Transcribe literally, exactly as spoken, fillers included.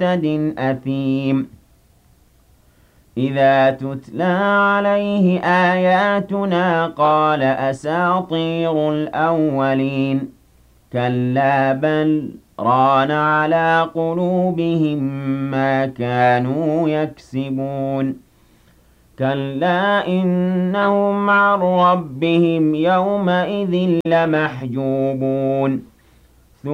مُعْتَدٍ أَثِيمٍ إِذَا تُتْلَىٰ عَلَيْهِ آيَاتُنَا قَالَ أَسَاطِيرُ الْأَوَّلِينَ كَلَّا بَلْ رَانَ عَلَىٰ قُلُوبِهِم مَّا كَانُوا يَكْسِبُونَ كَلَّا إِنَّهُمْ عَن رَّبِّهِمْ يَوْمَئِذٍ لَّمَحْجُوبُونَ